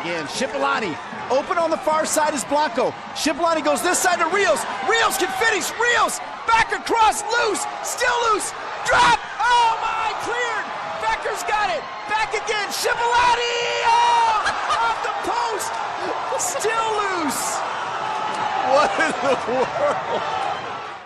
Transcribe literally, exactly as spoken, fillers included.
again. Cipollani open on the far side is Blanco. Cipollani goes this side to Rios. Rios can finish. Rios back across, loose, still loose. Drop. Oh my, cleared. Becker's got it. Back again. Cipollani. Oh, off the post. Still loose. What in the world?